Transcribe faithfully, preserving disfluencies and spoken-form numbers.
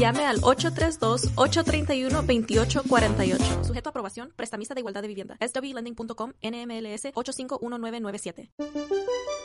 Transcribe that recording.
llame al ocho tres dos, ocho tres uno, dos ocho cuatro ocho. Sujeto a aprobación, prestamista de igualdad de vivienda. S W lending punto com, N M L S ocho cinco uno nueve nueve siete.